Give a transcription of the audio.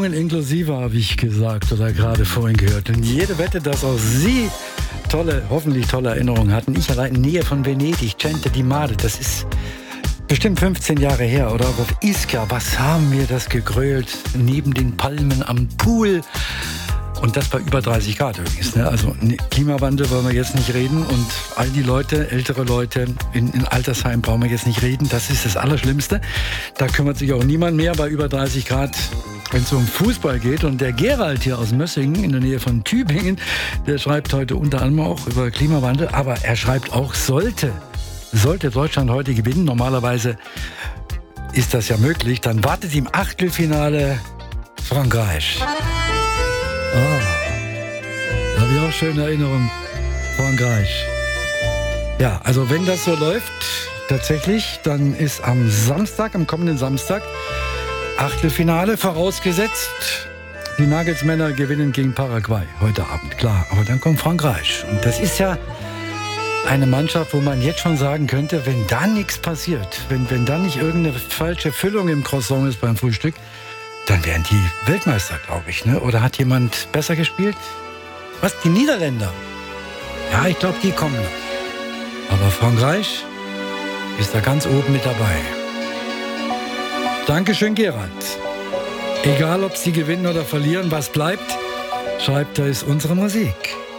Erinnerungen inklusive, habe ich gesagt oder gerade vorhin gehört. Und jede Wette, dass auch Sie hoffentlich tolle Erinnerungen hatten. Ich allein in Nähe von Venedig, Cente di Mare, das ist bestimmt 15 Jahre her. Oder auf Ischia, was haben wir das gegrölt? Neben den Palmen am Pool. Und das bei über 30 Grad übrigens. Ne? Also Klimawandel wollen wir jetzt nicht reden. Und all die Leute, ältere Leute in Altersheimen brauchen wir jetzt nicht reden. Das ist das Allerschlimmste. Da kümmert sich auch niemand mehr bei über 30 Grad, wenn es um Fußball geht. Und der Gerald hier aus Mössingen in der Nähe von Tübingen, der schreibt heute unter anderem auch über Klimawandel. Aber er schreibt auch, sollte Deutschland heute gewinnen, normalerweise ist das ja möglich, dann wartet im Achtelfinale Frankreich. Da habe ich auch schöne Erinnerungen. Frankreich. Ja, also wenn das so läuft, tatsächlich, dann ist am kommenden Samstag, Achtelfinale vorausgesetzt. Die Nagelsmänner gewinnen gegen Paraguay heute Abend, klar. Aber dann kommt Frankreich. Und das ist ja eine Mannschaft, wo man jetzt schon sagen könnte, wenn da nichts passiert, wenn da nicht irgendeine falsche Füllung im Croissant ist beim Frühstück, dann wären die Weltmeister, glaube ich. Ne? Oder hat jemand besser gespielt? Was, die Niederländer? Ja, ich glaube, die kommen noch. Aber Frankreich ist da ganz oben mit dabei. Dankeschön, Gerald. Egal, ob sie gewinnen oder verlieren, was bleibt, schreibt, da ist unsere Musik.